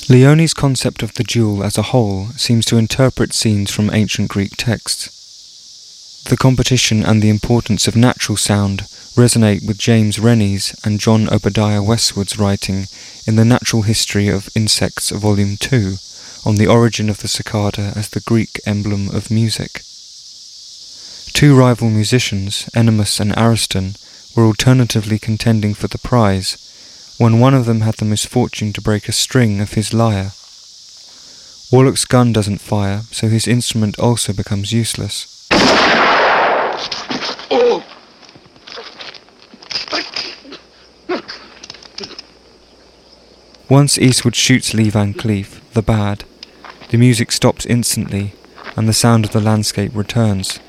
Leone's concept of the duel as a whole seems to interpret scenes from ancient Greek texts. The competition and the importance of natural sound resonate with James Rennie's and John Obadiah Westwood's writing in The Natural History of Insects, Volume 2, on the origin of the cicada as the Greek emblem of music. Two rival musicians, Ennomus and Ariston, were alternatively contending for the prize, when one of them had the misfortune to break a string of his lyre. Warlock's gun doesn't fire, so his instrument also becomes useless. Once Eastwood shoots Lee Van Cleef, the bad, the music stops instantly, and the sound of the landscape returns.